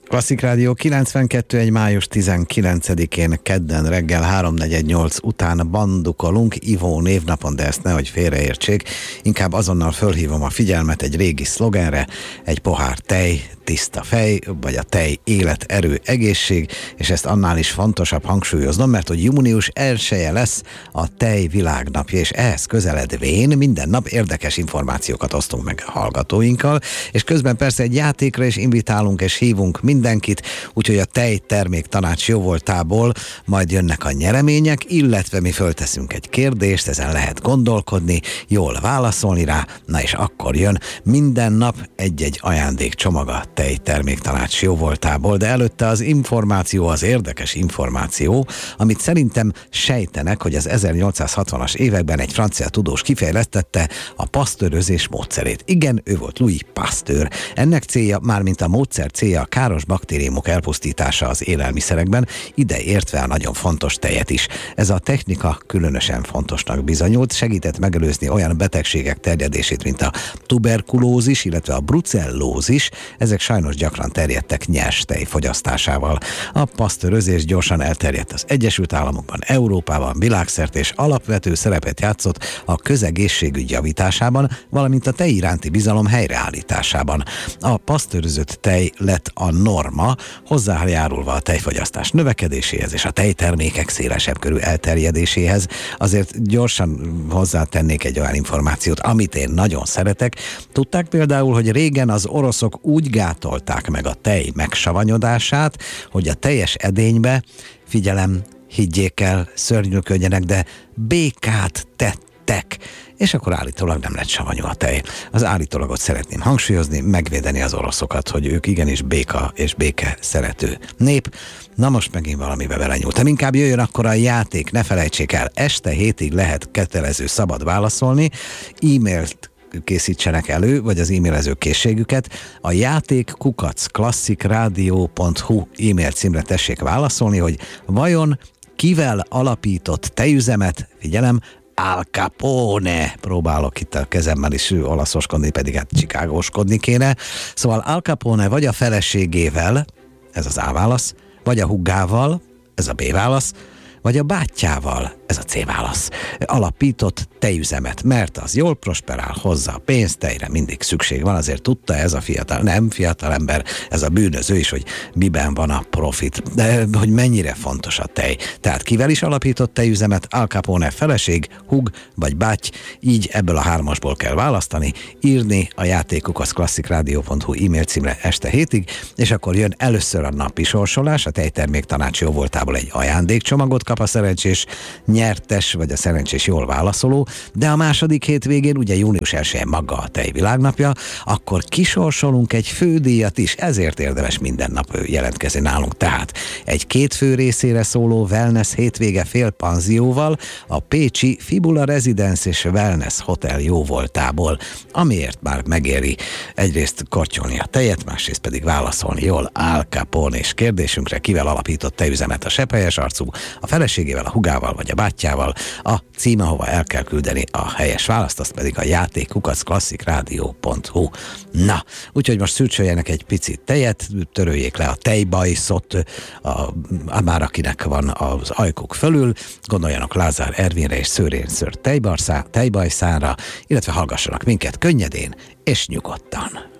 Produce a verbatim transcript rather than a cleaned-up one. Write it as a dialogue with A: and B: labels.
A: Klasszik Rádió kilencvenkettő egy május tizenkilencedikén kedden reggel háromnegyvennyolc után bandukolunk Ivó névnapon, de ezt nehogy félreértsék. Inkább azonnal fölhívom a figyelmet egy régi szlogenre: egy pohár tej, tiszta fej, vagy a tej élet, erő, egészség, és ezt annál is fontosabb hangsúlyoznom, mert hogy június elseje lesz a tej világnapja, és ehhez közeledvén minden nap érdekes információkat osztunk meg a hallgatóinkkal, és közben persze egy játékra is invitálunk és hívunk mindenkit, úgyhogy a tejtermék tanács jóvoltából majd jönnek a nyeremények, illetve mi fölteszünk egy kérdést, ezen lehet gondolkodni, jól válaszolni rá, na és akkor jön minden nap egy-egy ajándékcsomag a tejtermék tanács jóvoltából, de előtte az információ, az érdekes információ, amit szerintem sejtenek, hogy az ezernyolcszázhatvanas években egy francia tudós kifejlesztette a pasztőrözés módszerét. Igen, ő volt Louis Pasteur. Ennek célja, mármint a módszer célja, a káros baktériumok elpusztítása az élelmiszerekben, ide értve a nagyon fontos tejet is. Ez a technika különösen fontosnak bizonyult, segített megelőzni olyan betegségek terjedését, mint a tuberkulózis, illetve a brucellózis. Ezek sajnos gyakran terjedtek nyers tej fogyasztásával. A pasztőrözés gyorsan elterjedt az Egyesült Államokban, Európában, világszerte, és alapvető szerepet játszott a közegészségügy javításában, valamint a tej iránti bizalom helyreállításában. A pasztőrözött tej lett a norma, hozzájárulva a tejfogyasztás növekedéséhez és a tejtermékek szélesebb körű elterjedéséhez. Azért gyorsan hozzátennék egy olyan információt, amit én nagyon szeretek. Tudták például, hogy régen az oroszok úgy gátolták meg a tej megsavanyodását, hogy a teljes edénybe, figyelem, higgyék el, szörnyűködjenek, de békát tettek, és akkor állítólag nem lett savanyú a tej. Az állítólagot szeretném hangsúlyozni, megvédeni az oroszokat, hogy ők igenis béka és béke szerető nép. Na most megint valamibe belenyúltam. Inkább jöjjön akkor a játék, ne felejtsék el, este hétig lehet kötelező szabad válaszolni, e-mailt készítsenek elő, vagy az e-mailező készségüket. A játék kukac klasszikrádió pont hu e-mail címre tessék válaszolni, hogy vajon kivel alapított tejüzemet, figyelem, Al Capone, próbálok itt a kezemmel is olaszoskodni, pedig hát chicagóskodni kéne. Szóval Al Capone vagy a feleségével, ez az A válasz, vagy a hugával, ez a B válasz, vagy a bátyjával, ez a C válasz, alapított tejüzemet, mert az jól prosperál, hozzá a pénzt, tejre mindig szükség van, azért tudta ez a fiatal, nem fiatal ember, ez a bűnöző is, hogy miben van a profit, de hogy mennyire fontos a tej. Tehát kivel is alapított tejüzemet, Al Capone feleség, hug vagy báty, így ebből a hármasból kell választani, írni a játékukat klasszikrádió pont hu e-mail címre este hétig, és akkor jön először a napi sorsolás, a tejtermék tanács jóvoltából egy ajándékcsomagot kap a szerencsés nyertes, vagy a szerencsés jól válaszoló, de a második hétvégén, ugye június elsején maga a tej világnapja, akkor kisorsolunk egy fődíjat is, ezért érdemes minden nap jelentkezni nálunk. Tehát egy két fő részére szóló wellness hétvége félpanzióval a pécsi Fibula Residence és Wellness Hotel jóvoltából, amiért már megéri egyrészt kortyolni a tejet, másrészt pedig válaszolni jól Al Capone és kérdésünkre, kivel alapított tejüzemet, a sepphelyes arcú, a feleségével, a hugával vagy a bátyjával. A cím, ahova el kell küldeni a helyes választ, azt pedig a játék kukac klasszikrádió pont hu. Na, úgyhogy most szürcsöljenek egy picit tejet, töröljék le a tejbajszot, a, a már akinek van az ajkuk fölül, gondoljanak Lázár Ervinre és Szőrén Szőr tejbajszára, illetve hallgassanak minket könnyedén és nyugodtan.